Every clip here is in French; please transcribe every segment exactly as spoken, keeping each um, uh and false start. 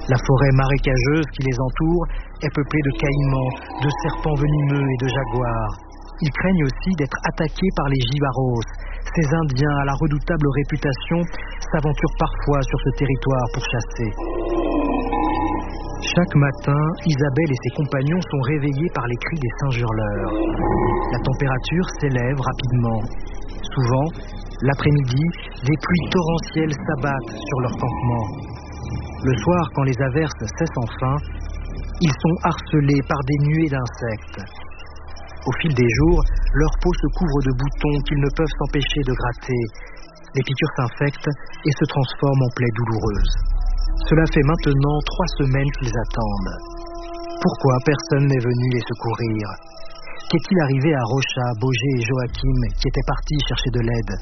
La forêt marécageuse qui les entoure est peuplée de caïmans, de serpents venimeux et de jaguars. Ils craignent aussi d'être attaqués par les jibaros. Ces Indiens à la redoutable réputation s'aventurent parfois sur ce territoire pour chasser. Chaque matin, Isabelle et ses compagnons sont réveillés par les cris des singes hurleurs. La température s'élève rapidement. Souvent, l'après-midi, des pluies torrentielles s'abattent sur leur campement. Le soir, quand les averses cessent enfin, ils sont harcelés par des nuées d'insectes. Au fil des jours, leur peau se couvre de boutons qu'ils ne peuvent s'empêcher de gratter. Les piqûres s'infectent et se transforment en plaies douloureuses. Cela fait maintenant trois semaines qu'ils attendent. Pourquoi personne n'est venu les secourir? Qu'est-il arrivé à Rocha, Boger et Joachim qui étaient partis chercher de l'aide?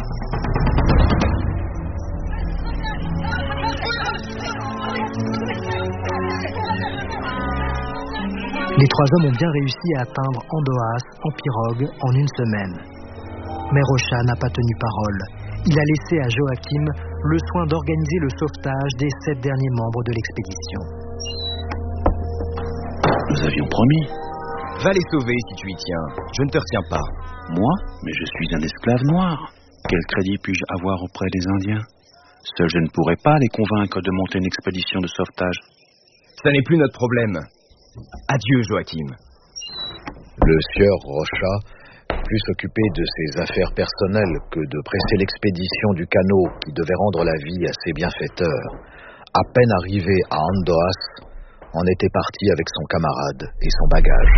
Les trois hommes ont bien réussi à atteindre Andoas en pirogue en une semaine. Mais Rocha n'a pas tenu parole. Il a laissé à Joachim le soin d'organiser le sauvetage des sept derniers membres de l'expédition. Nous avions promis. Va les sauver si tu y tiens. Je ne te retiens pas. Moi? Mais je suis un esclave noir. Quel crédit puis-je avoir auprès des Indiens? Seul je ne pourrais pas les convaincre de monter une expédition de sauvetage. Ça n'est plus notre problème. Adieu, Joachim. Le sieur Rocha, plus occupé de ses affaires personnelles que de presser l'expédition du canot qui devait rendre la vie à ses bienfaiteurs, à peine arrivé à Andoas, en était parti avec son camarade et son bagage.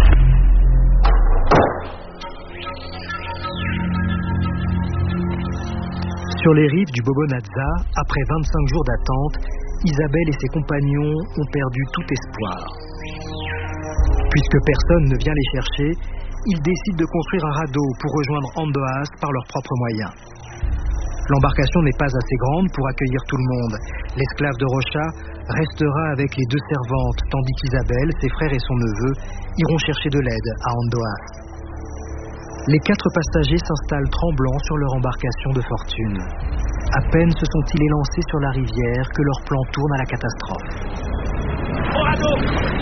Sur les rives du Bobonazza, après vingt-cinq jours d'attente, Isabelle et ses compagnons ont perdu tout espoir. Puisque personne ne vient les chercher, ils décident de construire un radeau pour rejoindre Andoas par leurs propres moyens. L'embarcation n'est pas assez grande pour accueillir tout le monde. L'esclave de Rocha restera avec les deux servantes, tandis qu'Isabelle, ses frères et son neveu iront chercher de l'aide à Andoas. Les quatre passagers s'installent tremblants sur leur embarcation de fortune. À peine se sont-ils élancés sur la rivière que leur plan tourne à la catastrophe. Au radeau!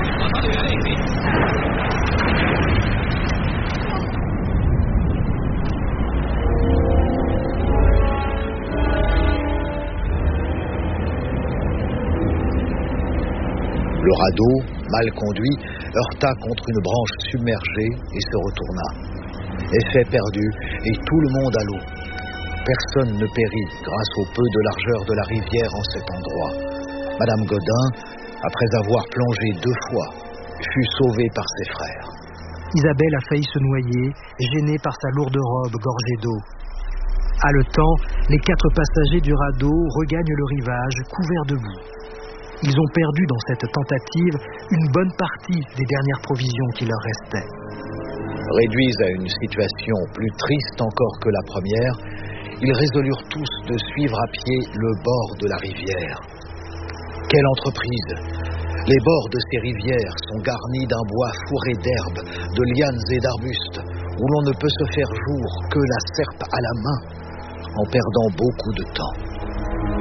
Le radeau, mal conduit, heurta contre une branche submergée et se retourna. Effet perdu, et tout le monde à l'eau. Personne ne périt grâce au peu de largeur de la rivière en cet endroit. Madame Godin, après avoir plongé deux fois, fut sauvée par ses frères. Isabelle a failli se noyer, gênée par sa lourde robe gorgée d'eau. Haletant, les quatre passagers du radeau regagnent le rivage, couverts de boue. Ils ont perdu dans cette tentative une bonne partie des dernières provisions qui leur restaient. Réduits à une situation plus triste encore que la première, ils résolurent tous de suivre à pied le bord de la rivière. Quelle entreprise! Les bords de ces rivières sont garnis d'un bois fourré d'herbes, de lianes et d'arbustes, où l'on ne peut se faire jour que la serpe à la main, en perdant beaucoup de temps.